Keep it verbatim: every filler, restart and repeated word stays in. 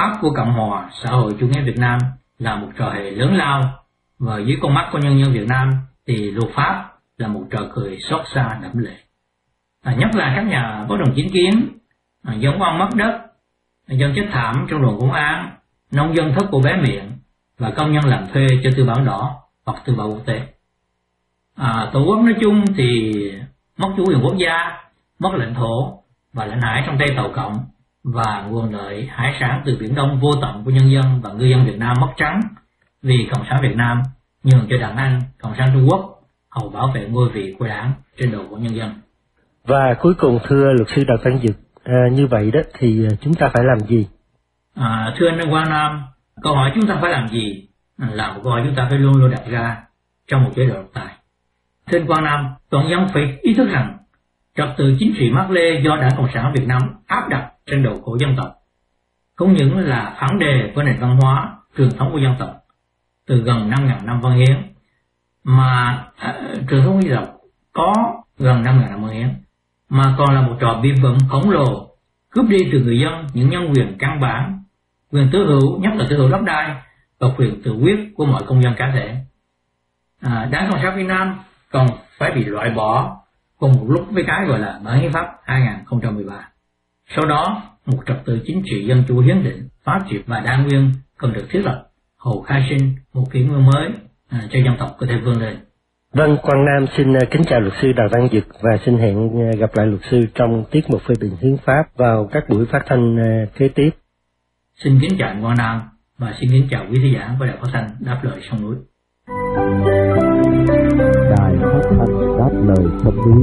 pháp của Cộng hòa xã hội chủ nghĩa Việt Nam là một trò hề lớn lao, và dưới con mắt của nhân dân Việt Nam thì luật pháp là một trò cười xót xa đẫm lệ. À, nhất là các nhà bất đồng chính kiến, à, dân oan mất đất, dân chết thảm trong đồn công an, nông dân thất của bé miệng và công nhân làm thuê cho tư bản đỏ hoặc tư bản quốc tế. À, Tổ quốc nói chung thì mất chủ quyền quốc gia, mất lãnh thổ và lãnh hải trong tay Tàu Cộng, và nguồn lợi hải sản từ Biển Đông vô tận của nhân dân và ngư dân Việt Nam mất trắng vì Cộng sản Việt Nam nhường cho đảng Anh, Cộng sản Trung Quốc hầu bảo vệ ngôi vị của đảng trên đầu của nhân dân. Và cuối cùng thưa luật sư Đào Văn Dực, à, như vậy đó thì chúng ta phải làm gì? À, thưa anh Quang Nam, câu hỏi chúng ta phải làm gì là một câu hỏi chúng ta phải luôn luôn đặt ra trong một chế độ độc tài. Thưa anh Quang Nam, toàn dân phải ý thức rằng trật tự chính trị Mác Lê do Đảng Cộng sản Việt Nam áp đặt trên đầu của dân tộc không những là phản đề với nền văn hóa truyền thống của dân tộc từ gần năm nghìn năm văn hiến, mà à, truyền thống của dân tộc có gần năm nghìn năm văn hiến, mà còn là một trò bịp bợm khổng lồ cướp đi từ người dân những nhân quyền căn bản, quyền tứ hữu, nhất là tứ hữu đất đai và quyền tự quyết của mọi công dân cá thể. À, Đảng Cộng sản Việt Nam còn phải bị loại bỏ cùng một lúc với cái gọi là bản hiến pháp hai nghìn không trăm mười ba. Sau đó, một trật tự chính trị dân chủ hiến định, pháp trị và đa nguyên cần được thiết lập, hầu khai sinh một kỷ nguyên mới à, cho dân tộc có thể vươn lên. Vâng, Quang Nam xin kính chào luật sư Đào Văn Dực và xin hẹn gặp lại luật sư trong tiết mục phê bình hiến pháp vào các buổi phát thanh kế tiếp. Xin kính chào Quang Nam và xin kính chào quý khán giả của Đài Phát thanh Đáp Lời Sông Núi. Đài Phát thanh Đáp Lời Sông Núi